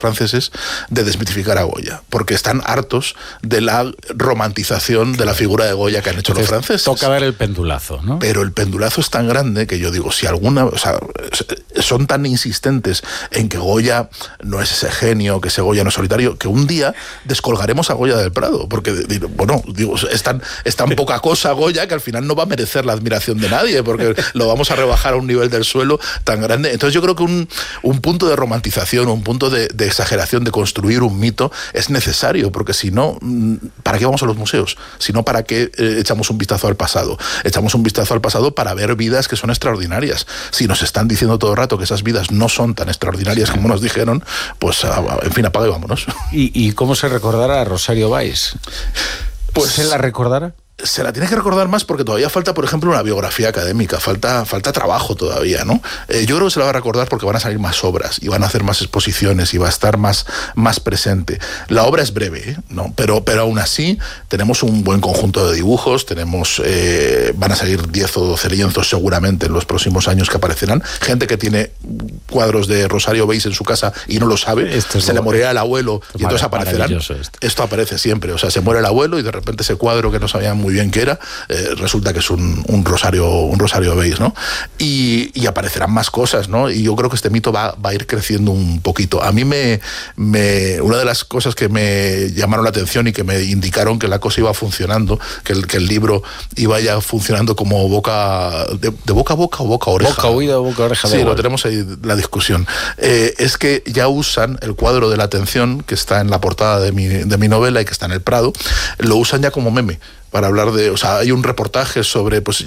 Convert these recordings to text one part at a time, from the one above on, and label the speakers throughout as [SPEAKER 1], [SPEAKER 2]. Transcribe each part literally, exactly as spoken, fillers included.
[SPEAKER 1] franceses de desmitificar a Goya, porque están hartos de la romantización de la figura de Goya que han hecho
[SPEAKER 2] Entonces,
[SPEAKER 1] los franceses.
[SPEAKER 2] Toca ver el pendulazo, ¿no?
[SPEAKER 1] Pero el pendulazo es tan grande que yo digo, si alguna, o sea, son tan insistentes en que Goya no es ese genio, que ese Goya no es solitario, que un día descolgaremos a Goya del Prado, porque, bueno, digo, es tan, es tan poca cosa Goya que al final no va a merecer la admiración de nadie, porque lo vamos a rebajar a un nivel del suelo tan grande. Entonces yo creo que un, un punto de romantización, un punto de, de exageración, de construir un mito, es necesario, porque si no, ¿para qué vamos a los museos? Si no, ¿para qué eh, echamos un vistazo al pasado? Echamos un vistazo al pasado para ver vidas que son extraordinarias. Si nos están diciendo todo el rato que esas vidas no son tan extraordinarias como nos dijeron, pues, en fin, apaga y vámonos.
[SPEAKER 2] ¿Y, y cómo se recordará a Rosario Valls? Pues, ¿se la recordará?
[SPEAKER 1] Se la tiene que recordar más porque todavía falta, por ejemplo, una biografía académica, falta, falta trabajo todavía, ¿no? Eh, yo creo que se la va a recordar porque van a salir más obras y van a hacer más exposiciones y va a estar más, más presente. La obra es breve, ¿no? Pero, pero aún así tenemos un buen conjunto de dibujos, tenemos, eh, van a salir diez o doce lienzos seguramente en los próximos años que aparecerán. Gente que tiene cuadros de Rosario Valls en su casa y no lo sabe, esto se le morirá el abuelo y entonces aparecerán. Esto. esto aparece siempre, o sea, se muere el abuelo y de repente ese cuadro que no sabían muy bien que era, eh, resulta que es un, un Rosario un Rosario Valls, ¿no? Y, y aparecerán más cosas, ¿no? Y yo creo que este mito va, va a ir creciendo un poquito. A mí me, me una de las cosas que me llamaron la atención y que me indicaron que la cosa iba funcionando, que el, que el libro iba ya funcionando como boca de, de boca a boca o boca a oreja.
[SPEAKER 2] Boca oída o boca a oreja.
[SPEAKER 1] Sí, lo tenemos ahí la discusión. Eh, es que ya usan el cuadro de la atención que está en la portada de mi, de mi novela y que está en el Prado, lo usan ya como meme. Para hablar de, o sea, hay un reportaje sobre pues,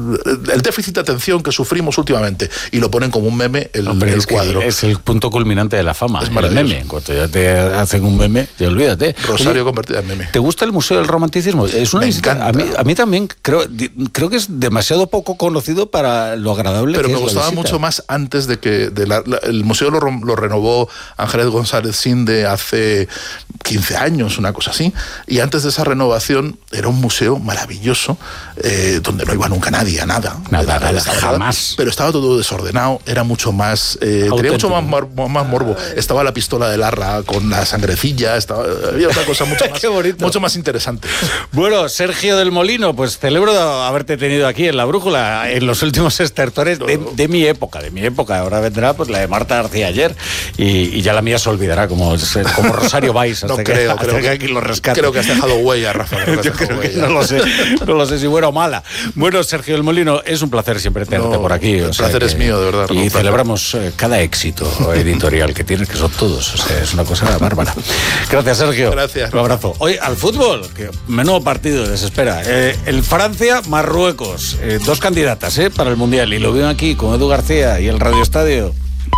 [SPEAKER 1] el déficit de atención que sufrimos últimamente y lo ponen como un meme el,
[SPEAKER 2] Hombre,
[SPEAKER 1] el
[SPEAKER 2] es
[SPEAKER 1] cuadro.
[SPEAKER 2] Es el punto culminante de la fama,
[SPEAKER 1] es
[SPEAKER 2] el meme. En cuanto ya te hacen un meme, ya olvídate.
[SPEAKER 1] Rosario
[SPEAKER 2] Oye,
[SPEAKER 1] convertida en meme.
[SPEAKER 2] ¿Te gusta el Museo del Romanticismo? Es una
[SPEAKER 1] me
[SPEAKER 2] visita,
[SPEAKER 1] encanta.
[SPEAKER 2] A mí, a mí también creo, creo que es demasiado poco conocido para lo agradable
[SPEAKER 1] Pero
[SPEAKER 2] que
[SPEAKER 1] me
[SPEAKER 2] es
[SPEAKER 1] gustaba
[SPEAKER 2] la visita.
[SPEAKER 1] mucho más antes de que de la, la, el museo lo, lo renovó Ángeles González Sinde hace quince años, una cosa así, y antes de esa renovación era un museo maravilloso, eh, donde no iba nunca nadie a nada,
[SPEAKER 2] nada, nada,
[SPEAKER 1] nada
[SPEAKER 2] jamás,
[SPEAKER 1] nada, pero estaba todo desordenado, era mucho más eh, tenía mucho más, mor, más morbo, estaba la pistola de Larra con la sangrecilla, estaba, había otra cosa mucho más, mucho más interesante.
[SPEAKER 2] Bueno, Sergio del Molino, pues celebro haberte tenido aquí en La Brújula en los últimos estertores de, de mi época, de mi época, ahora vendrá pues la de Marta García ayer y, y ya la mía se olvidará como, como Rosario Valls hasta,
[SPEAKER 1] no
[SPEAKER 2] que,
[SPEAKER 1] creo,
[SPEAKER 2] hasta
[SPEAKER 1] creo
[SPEAKER 2] que aquí lo rescate.
[SPEAKER 1] Creo que has dejado huella, Rafa. Creo que
[SPEAKER 2] Yo creo
[SPEAKER 1] huella.
[SPEAKER 2] que no lo sé, no lo sé si buena o mala. Bueno, Sergio del Molino, es un placer siempre tenerte
[SPEAKER 1] no,
[SPEAKER 2] por aquí.
[SPEAKER 1] El
[SPEAKER 2] o sea
[SPEAKER 1] placer
[SPEAKER 2] que,
[SPEAKER 1] es mío, de verdad.
[SPEAKER 2] Y celebramos eh, cada éxito editorial que tienes, que son todos. O sea, es una cosa bárbara. Gracias, Sergio.
[SPEAKER 1] Gracias.
[SPEAKER 2] Un abrazo. Hoy al fútbol, que menudo partido desespera. Eh, el Francia-Marruecos, eh, dos candidatas eh, para el Mundial. Y lo veo aquí con Edu García y el Radio Estadio.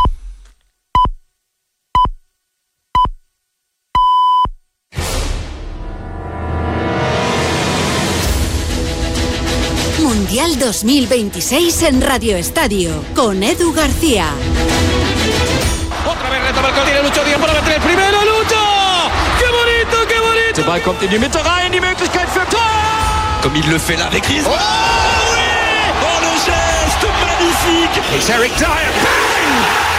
[SPEAKER 3] Mundial dos mil veintiséis en Radio Estadio, con Edu García.
[SPEAKER 4] Otra vez retoma el Coutinho, Lucho Díaz para meter el primero, Lucho! ¡Qué bonito, qué bonito!
[SPEAKER 5] Der Ball kommt in die Mitte rein, die Möglichkeit für Tor! Comme il le fait là avec Griezmann.
[SPEAKER 4] Oh oui!
[SPEAKER 5] Oh le geste magnifique!
[SPEAKER 4] It's Eric Dyer, bang!